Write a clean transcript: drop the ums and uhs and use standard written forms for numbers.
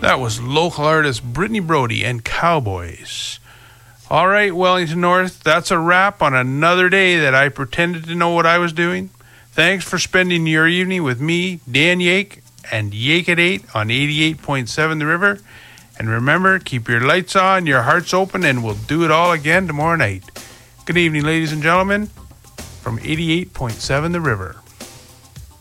That was local artist Brittany Brody and Cowboys. All right, Wellington North, that's a wrap on another day that I pretended to know what I was doing. Thanks for spending your evening with me, Dan Yake, and Yake at 8 on 88.7 The River. And remember, keep your lights on, your hearts open, and we'll do it all again tomorrow night. Good evening, ladies and gentlemen, from 88.7 The River.